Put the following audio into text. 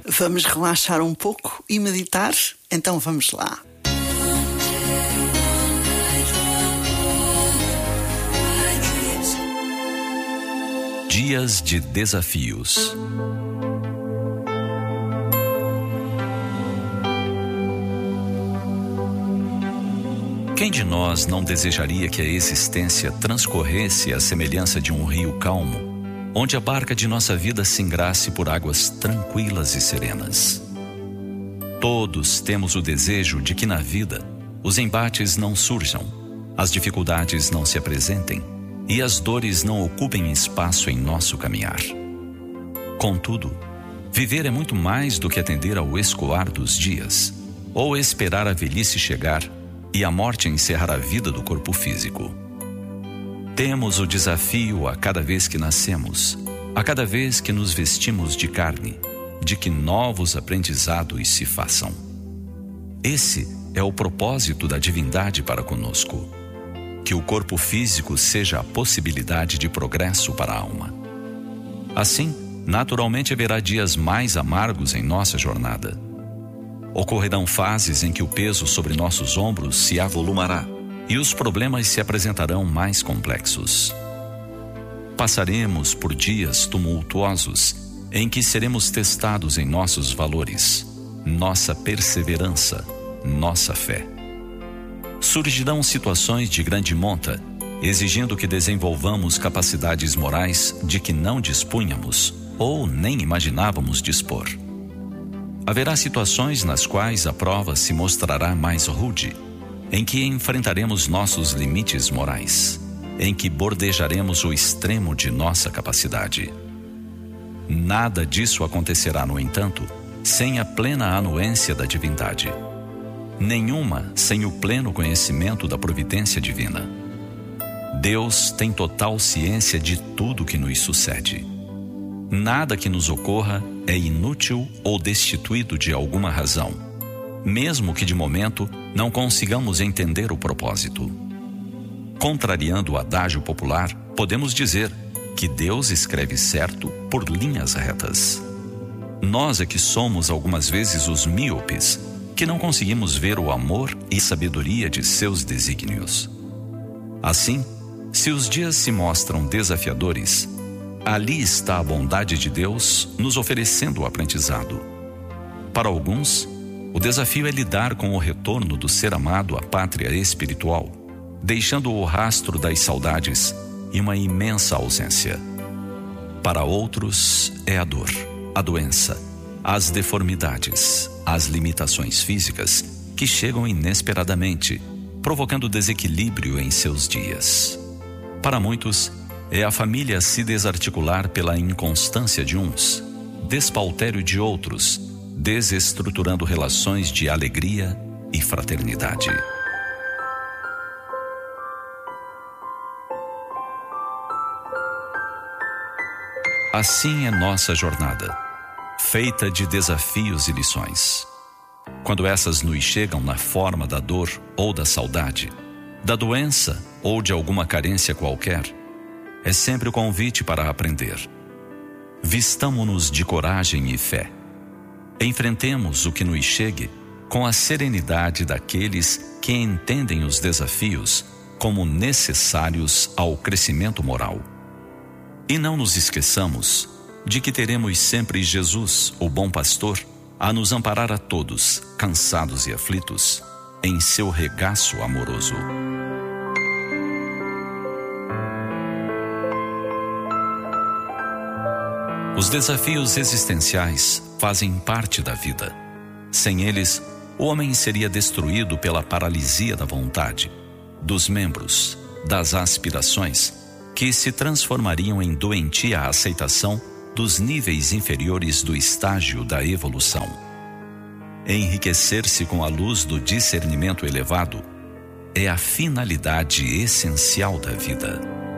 Vamos relaxar um pouco e meditar? Então vamos lá. Dias de desafios. Quem de nós não desejaria que a existência transcorresse à semelhança de um rio calmo, onde a barca de nossa vida singrasse por águas tranquilas e serenas? Todos temos o desejo de que na vida os embates não surjam, as dificuldades não se apresentem e as dores não ocupem espaço em nosso caminhar. Contudo, viver é muito mais do que atender ao escoar dos dias, ou esperar a velhice chegar e a morte encerrar a vida do corpo físico. Temos o desafio a cada vez que nascemos, a cada vez que nos vestimos de carne, de que novos aprendizados se façam. Esse é o propósito da divindade para conosco. Que o corpo físico seja a possibilidade de progresso para a alma. Assim, naturalmente haverá dias mais amargos em nossa jornada. Ocorrerão fases em que o peso sobre nossos ombros se avolumará e os problemas se apresentarão mais complexos. Passaremos por dias tumultuosos em que seremos testados em nossos valores, nossa perseverança, nossa fé. Surgirão situações de grande monta, exigindo que desenvolvamos capacidades morais de que não dispunhamos ou nem imaginávamos dispor. Haverá situações nas quais a prova se mostrará mais rude, em que enfrentaremos nossos limites morais, em que bordejaremos o extremo de nossa capacidade. Nada disso acontecerá, no entanto, sem a plena anuência da divindade. Nenhuma sem o pleno conhecimento da providência divina. Deus tem total ciência de tudo que nos sucede. Nada que nos ocorra é inútil ou destituído de alguma razão, mesmo que de momento não consigamos entender o propósito. Contrariando o adágio popular, podemos dizer que Deus escreve certo por linhas retas. Nós é que somos algumas vezes os míopes, que não conseguimos ver o amor e sabedoria de seus desígnios. Assim, se os dias se mostram desafiadores, ali está a bondade de Deus nos oferecendo o aprendizado. Para alguns, o desafio é lidar com o retorno do ser amado à pátria espiritual, deixando o rastro das saudades e uma imensa ausência. Para outros, é a dor, a doença, as deformidades, as limitações físicas que chegam inesperadamente, provocando desequilíbrio em seus dias. Para muitos, é a família se desarticular pela inconstância de uns, despautério de outros, desestruturando relações de alegria e fraternidade. Assim é nossa jornada, feita de desafios e lições. Quando essas nos chegam na forma da dor ou da saudade, da doença ou de alguma carência qualquer, é sempre o convite para aprender. Vistamo-nos de coragem e fé. Enfrentemos o que nos chegue com a serenidade daqueles que entendem os desafios como necessários ao crescimento moral. E não nos esqueçamos de que teremos sempre Jesus, o bom pastor, a nos amparar a todos, cansados e aflitos, em seu regaço amoroso. Os desafios existenciais fazem parte da vida. Sem eles, o homem seria destruído pela paralisia da vontade, dos membros, das aspirações, que se transformariam em doentia aceitação dos níveis inferiores do estágio da evolução. Enriquecer-se com a luz do discernimento elevado é a finalidade essencial da vida.